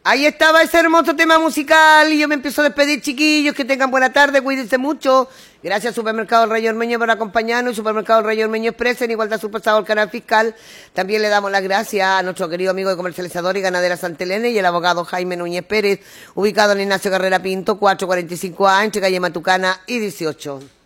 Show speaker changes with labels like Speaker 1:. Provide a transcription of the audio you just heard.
Speaker 1: Ahí estaba ese hermoso tema musical y yo me empiezo a despedir, chiquillos, que tengan buena tarde, cuídense mucho. Gracias Supermercado El Rey Ormeño por acompañarnos y Supermercado El Rey Ormeño Express en igualdad supersado al canal fiscal. También le damos las gracias a nuestro querido amigo de comercializador y ganadera Santa Elena y el abogado Jaime Núñez Pérez, ubicado en Ignacio Carrera Pinto, 445A, entre calle Matucana y 18.